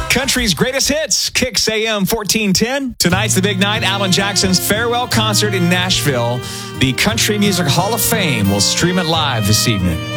Country's greatest hits, Kicks AM 1410. Tonight's the big night, Alan Jackson's farewell concert in Nashville. The Country Music Hall of Fame will stream it live this evening.